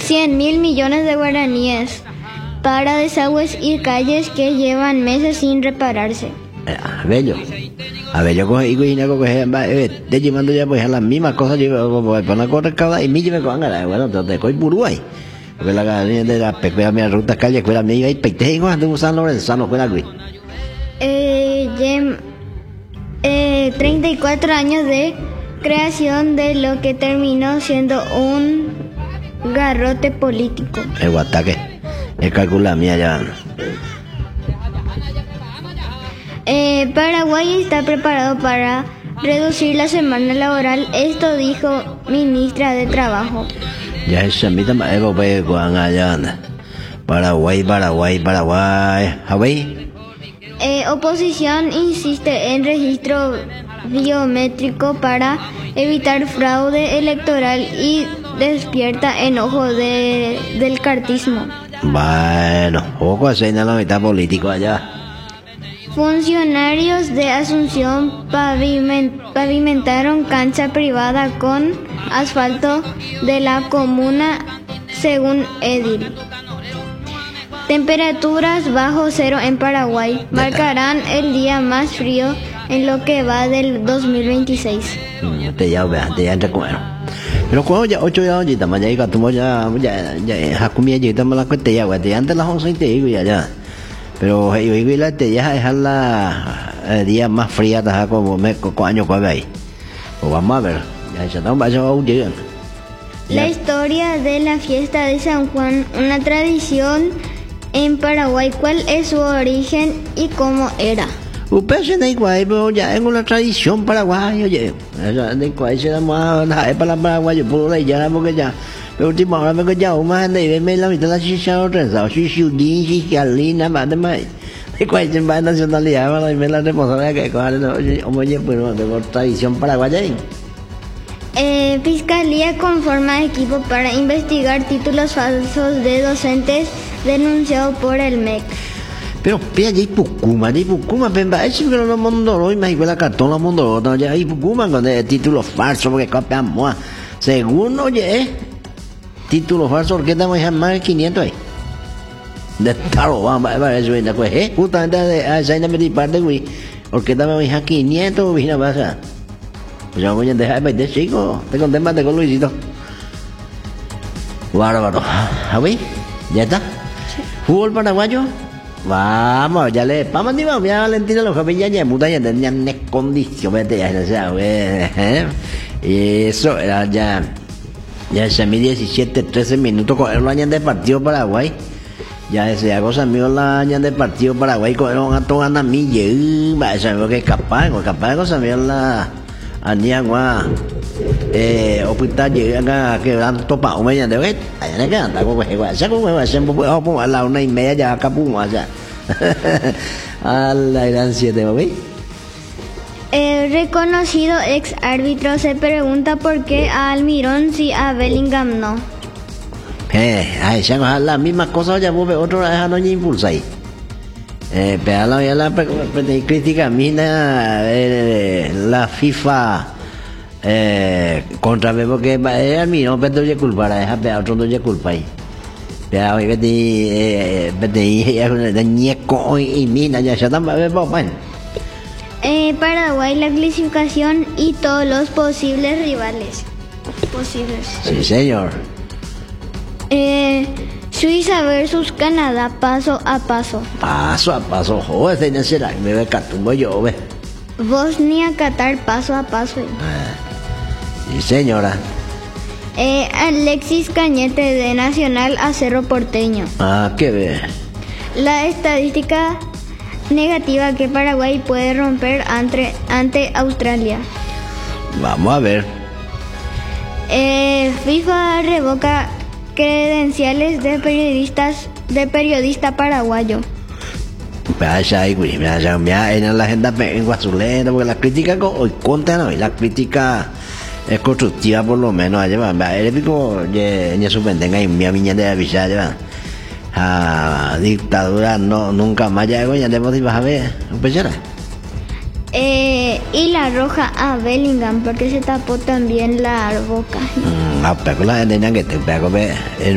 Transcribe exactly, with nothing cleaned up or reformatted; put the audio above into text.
cien mil millones de guaraníes para desagües y calles que llevan meses sin repararse. Ah, bello. A ver, yo coge y coge y coge, de llevando ya pues a las mismas cosas, yo voy a correr cada y me lleve con ganas, bueno, entonces coge Uruguay. Porque la ganadería de la pecueria, mi ruta calle, cuela me iba y peite y cuando usan los sanos, cuela güey. Eh, yem, eh, treinta y cuatro años de creación de lo que terminó siendo un garrote político. El guataque, el calcula mía ya. Eh, Paraguay está preparado para reducir la semana laboral, esto dijo ministra de Trabajo. Ya es a mí también, pues, cuando allá anda. Paraguay, Paraguay, Paraguay, Hawaii. Eh, oposición insiste en registro biométrico para evitar fraude electoral y despierta enojo de, del cartismo. Bueno, poco así en la mitad político allá. Funcionarios de Asunción paviment, pavimentaron cancha privada con asfalto de la comuna, según Edil. Temperaturas bajo cero en Paraguay marcarán el día más frío en lo que va del dos mil veintiséis. Te ya vea, te ya entre comer. Pero cuando ya ocho ya oye, también ya iba ya ya ya hakumi ya estamos la cuenta ya, güey, antes las once te digo ya ya. Pero yo digo la te ya es la el día más fría ta como me con año con ahí. O vamos a ver, ya se están vaya a un La historia de la fiesta de San Juan, una tradición en Paraguay, ¿cuál es su origen y cómo era? Ustedes en Paraguay, pero ya es una tradición paraguaya, oye. En Paraguay se llama la para Paraguay, por ahí ya porque ya. Pero última hora me quedé más de me la mitad de la chicha otra, la chicha udin, chicha lina, más de más. De cuál se va a nacionalidad, para me la responsabilidad que coger, oye, pero de tradición paraguaya. Eh, Fiscalía conforma equipo para investigar títulos falsos de docentes denunciados por el M E C. Pero pia ya Pucuma, ya Pucuma, pemba, es que no mundo hoy me igual acá todo el mundo, no ya hay Pucuma con el título falso porque copiamos. Según oye, título falso, porque estamos ya más de quinientos ahí. De taro, vamos a ver eso en la cueva, eh, justamente a esa me di parte güey, porque estamos ya quinientos, vino a pasar. Pues ya voy a dejar de chico, te conté más de con Luisito. Bárbaro, ¿ah, güey? ¿Ya está? ¿Fútbol paraguayo? Vamos, ya le, vamos, ni vamos, ya Valentina los jóvenes ya ya muda ya tenían condición, vete ya, o sea, güey, y eso era ya, ya se me diecisiete, trece minutos con el año de partido Paraguay, ya ese ya cosa mío la año de partido Paraguay con el gato gana mi ye, va a saber que es capaz, capaz cosa mío la, anía gua, eh, hospital llega a que dan topa un medio de vez, allá le quedan, está como que igual, se como que se puede poner a la una y media ya acá pum allá, a la gran siete, ¿ok? El reconocido ex árbitro se pregunta por qué a Almirón sí a Bellingham no. Eh, ay, se hagan las mismas cosas ya vos otro la dejan no impulsa ahí. Eh, pero la ya la crítica mina eh, la FIFA eh, contra mí porque eh, a mí no pero yo culpa la deja pero otro no yo culpa ahí pero hoy vete eh vete ya de nieco y mina ya se están bueno. Eh, Paraguay la clasificación y todos los posibles rivales posibles. Sí señor. Eh, Suiza versus Canadá, paso a paso. Paso a paso, joder, tenía será, me ve catumbo yo, ve. Bosnia, Qatar, paso a paso. Ah, sí, señora. Eh, Alexis Cañete de Nacional a Cerro Porteño. Ah, qué ve. La estadística negativa que Paraguay puede romper ante, ante Australia. Vamos a ver. Eh, FIFA revoca credenciales de periodistas de periodista paraguayo. Vaya ahí, güey, vaya, mira, en la agenda en Guasuleta, porque la crítica hoy conta, ¿no? Y la crítica es constructiva por lo menos, allá va, el épico, ya suspendenga y mi viña de avisar, ya a dictadura, no, nunca más, ya, ya debemos ir a ver, un pechera. Eh, y la roja a Bellingham, porque se tapó también la boca. Mm, a peco la gente que te pego, ve,